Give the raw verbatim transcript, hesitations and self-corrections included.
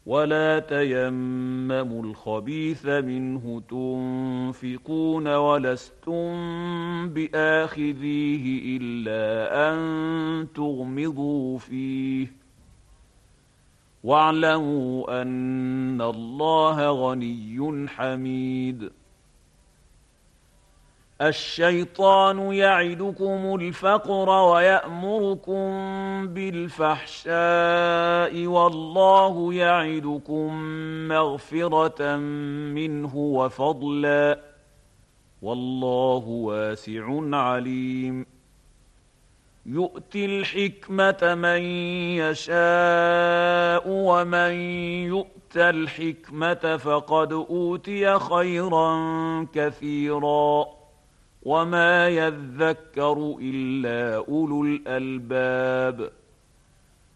ولا تيمموا الخبيث منه تنفقون ولستم بآخذيه إلا أن تغمضوا فيه واعلموا أن الله غني حميد. الشيطان يعدكم الفقر ويأمركم بالفحشاء والله يعدكم مغفرة منه وفضلا والله واسع عليم. يؤتي الحكمة من يشاء ومن يؤت الحكمة فقد أوتي خيرا كثيرا وما يذكر إلا أولو الألباب.